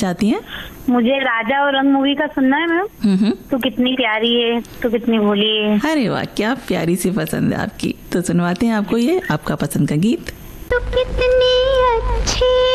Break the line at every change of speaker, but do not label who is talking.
चाहती हैं?
मुझे राजा और रंग मूवी का सुनना है मैम। तू कितनी प्यारी है, तू कितनी भोली है।
अरे वाह, क्या प्यारी सी पसंद है आपकी। तो सुनवाते हैं आपको ये आपका पसंद का गीत।
तू कितनी अच्छी